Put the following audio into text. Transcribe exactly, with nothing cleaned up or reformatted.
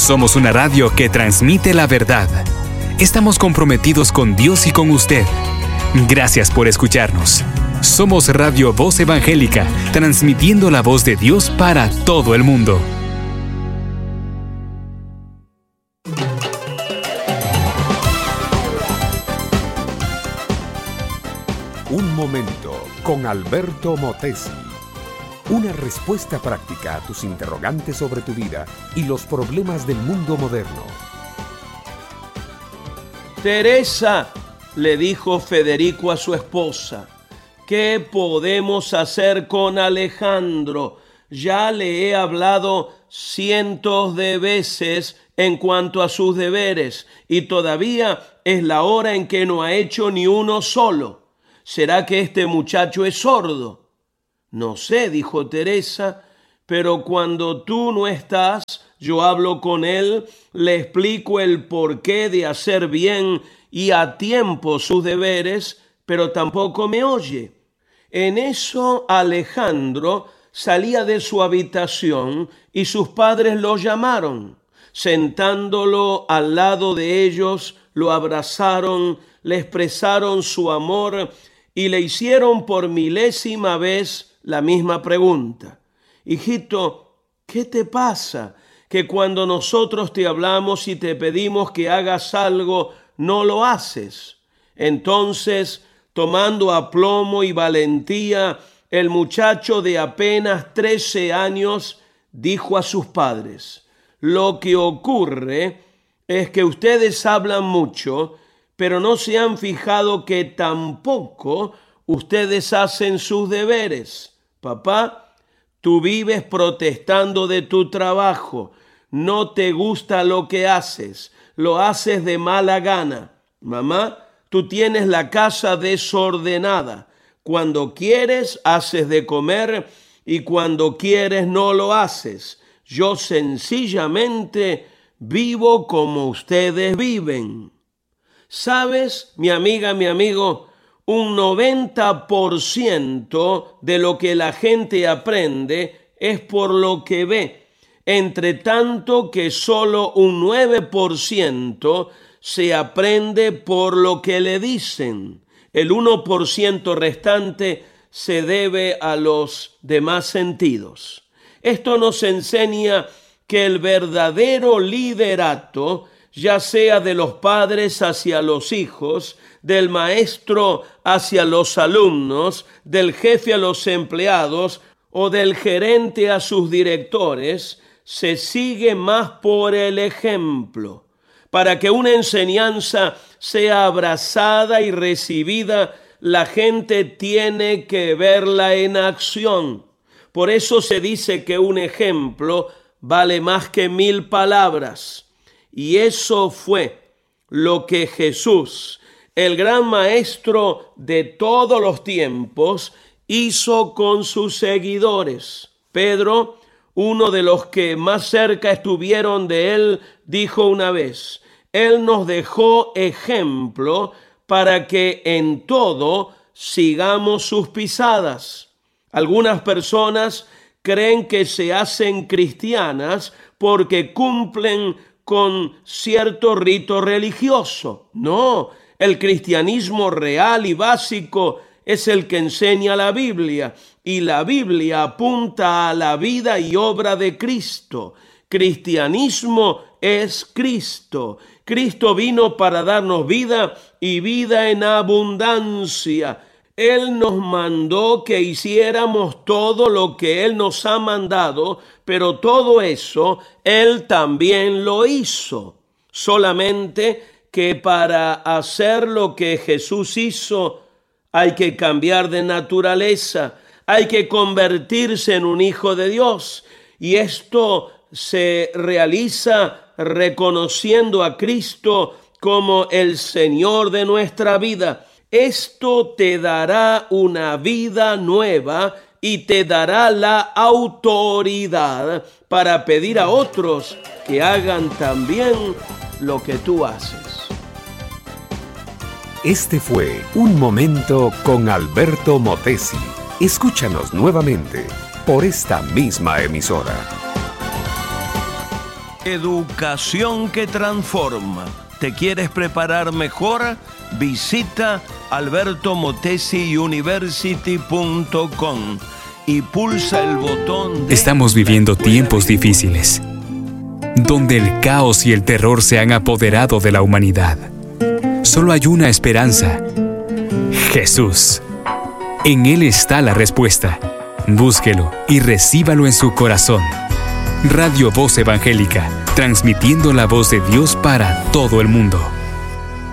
Somos una radio que transmite la verdad. Estamos comprometidos con Dios y con usted. Gracias por escucharnos. Somos Radio Voz Evangélica, transmitiendo la voz de Dios para todo el mundo. Un momento con Alberto Motesi. Una respuesta práctica a tus interrogantes sobre tu vida y los problemas del mundo moderno. Teresa, le dijo Federico a su esposa, ¿qué podemos hacer con Alejandro? Ya le he hablado cientos de veces en cuanto a sus deberes y todavía es la hora en que no ha hecho ni uno solo. ¿Será que este muchacho es sordo? No sé, dijo Teresa, pero cuando tú no estás, yo hablo con él, le explico el porqué de hacer bien y a tiempo sus deberes, pero tampoco me oye. En eso Alejandro salía de su habitación y sus padres lo llamaron. Sentándolo al lado de ellos, lo abrazaron, le expresaron su amor y le hicieron por milésima vez la misma pregunta. Hijito, ¿qué te pasa? Que cuando nosotros te hablamos y te pedimos que hagas algo, no lo haces. Entonces, tomando aplomo y valentía, el muchacho de apenas trece años dijo a sus padres: lo que ocurre es que ustedes hablan mucho, pero no se han fijado que tampoco ustedes hacen sus deberes. Papá, tú vives protestando de tu trabajo, no te gusta lo que haces, lo haces de mala gana. Mamá, tú tienes la casa desordenada, cuando quieres haces de comer y cuando quieres no lo haces. Yo sencillamente vivo como ustedes viven. ¿Sabes, mi amiga, mi amigo? Un noventa por ciento de lo que la gente aprende es por lo que ve, entre tanto que solo un nueve por ciento se aprende por lo que le dicen. El uno por ciento restante se debe a los demás sentidos. Esto nos enseña que el verdadero liderato, ya sea de los padres hacia los hijos, del maestro hacia los alumnos, del jefe a los empleados o del gerente a sus directores, se sigue más por el ejemplo. Para que una enseñanza sea abrazada y recibida, la gente tiene que verla en acción. Por eso se dice que un ejemplo vale más que mil palabras. Y eso fue lo que Jesús, el gran maestro de todos los tiempos, hizo con sus seguidores. Pedro, uno de los que más cerca estuvieron de él, dijo una vez: Él nos dejó ejemplo para que en todo sigamos sus pisadas. Algunas personas creen que se hacen cristianas porque cumplen con cierto rito religioso. No, el cristianismo real y básico es el que enseña la Biblia, y la Biblia apunta a la vida y obra de Cristo. Cristianismo es Cristo. Cristo vino para darnos vida y vida en abundancia. Él nos mandó que hiciéramos todo lo que Él nos ha mandado, pero todo eso Él también lo hizo. Solamente que para hacer lo que Jesús hizo, hay que cambiar de naturaleza, hay que convertirse en un hijo de Dios. Y esto se realiza reconociendo a Cristo como el Señor de nuestra vida. Esto te dará una vida nueva y te dará la autoridad para pedir a otros que hagan también lo que tú haces. Este fue Un Momento con Alberto Motesi. Escúchanos nuevamente por esta misma emisora. Educación que transforma. ¿Te quieres preparar mejor? Visita alberto motesi university punto com y pulsa el botón de... Estamos viviendo tiempos difíciles, donde el caos y el terror se han apoderado de la humanidad. Solo hay una esperanza: Jesús. En Él está la respuesta. Búsquelo y recíbalo en su corazón. Radio Voz Evangélica, transmitiendo la voz de Dios para todo el mundo.